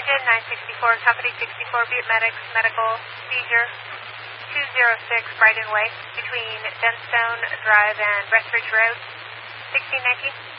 Imogen 964, Company 64, Butte Medics, medical seizure 206 Brighton Way between Denstone Drive and Westridge Road, 1619.